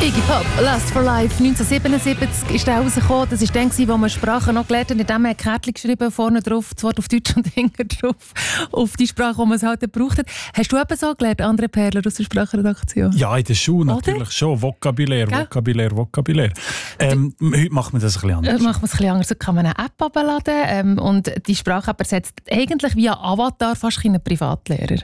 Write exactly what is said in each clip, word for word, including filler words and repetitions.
Iggy Pop, Last for Life, neunzehnhundertsiebenundsiebzig ist der rausgekommen. Das war dann, wo man Sprachen noch gelernt hat. In dem hat Kärtchen geschrieben, vorne drauf, das Wort auf Deutsch und hinten drauf auf die Sprache, die man es halt gebraucht hat. Hast du eben so gelernt, andere Perler aus der Sprachredaktion? Ja, in der Schule natürlich Oder? schon. Vokabulär, Gell? Vokabulär, Vokabulär. Ähm, heute macht man das ein bisschen anders. Heute macht man es ein bisschen anders. So kann man eine App abladen ähm, und die Sprache ersetzt eigentlich wie ein Avatar fast einen Privatlehrer.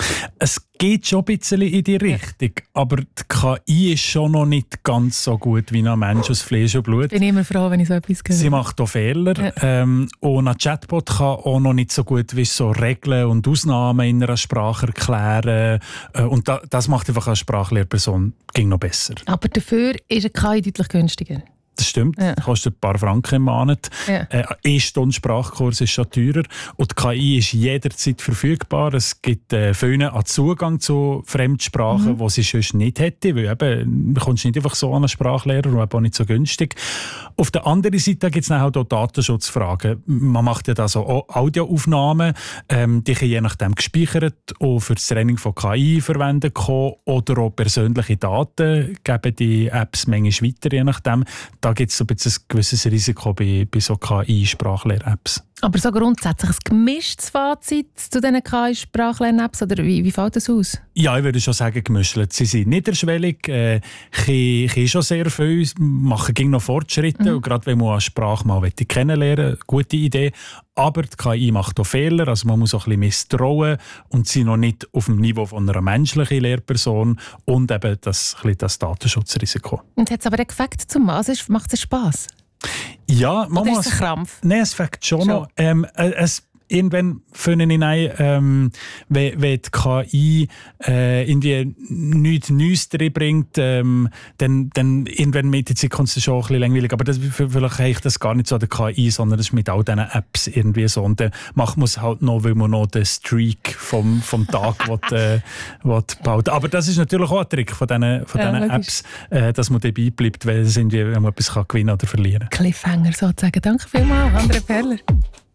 Es geht schon ein bisschen in die Richtung, ja. aber die K I ist schon noch nicht ganz so gut wie ein Mensch aus Fleisch und Blut. Ich bin immer froh, wenn ich so etwas höre. Sie macht auch Fehler. Ja. Ähm, und ein Chatbot kann auch noch nicht so gut wie so Regeln und Ausnahmen in einer Sprache erklären. Äh, und da, das macht einfach eine Sprachlehrperson ging noch besser. Aber dafür ist eine K I deutlich günstiger. Das stimmt, ja. Kostet ein paar Franken im Monat. Ja. Äh, ein Stunde Sprachkurs ist schon teurer. Und die K I ist jederzeit verfügbar. Es gibt äh, vielen einen Zugang zu Fremdsprachen, mhm. die sie sonst nicht hätte. Weil eben, du kommst nicht einfach so an einen Sprachlehrer und eben auch nicht so günstig. Auf der anderen Seite gibt es dann halt auch Datenschutzfragen. Man macht ja da so Audioaufnahmen, ähm, die können je nachdem gespeichert und für das Training von K I verwendet können oder auch persönliche Daten geben die Apps manchmal weiter, je nachdem. Da gibt es so ein, ein gewisses Risiko bei, bei so K I-Sprachlehr-Apps. Aber so grundsätzlich ein gemischtes Fazit zu diesen K I-Sprachlern-Apps? Oder wie, wie fällt das aus? Ja, ich würde schon sagen, gemischt. Sie sind niederschwellig, äh, können schon sehr viel, machen noch Fortschritte. Mhm. Und gerade wenn man eine Sprache mal kennenlernen will, gute Idee. Aber die K I macht auch Fehler, also man muss auch ein bisschen misstrauen und sie noch nicht auf dem Niveau von einer menschlichen Lehrperson und eben das, ein das Datenschutzrisiko. Und hat es aber gefällt zum Maß? Macht es Spass? Ja, man Oder muss. Ist es ein Krampf? Nein, es fängt schon, schon. noch. Ähm, es Irgendwann finden ich ein, ähm, wenn, wenn die K I äh, irgendwie nichts Neues drin bringt, ähm, dann, dann irgendwann mit der Zeit kommt es schon ein bisschen langweilig. Aber das, vielleicht habe ich das gar nicht so an der K I, sondern das ist mit all diesen Apps irgendwie so. Und dann macht man es halt noch, weil man noch den Streak vom, vom Tag will, äh, will baut. Aber das ist natürlich auch ein Trick von diesen, von diesen ja, Apps, äh, dass man dabei bleibt, weil es irgendwie, wenn man etwas kann gewinnen oder verlieren kann. Cliffhanger sozusagen. Danke vielmals, André Perler.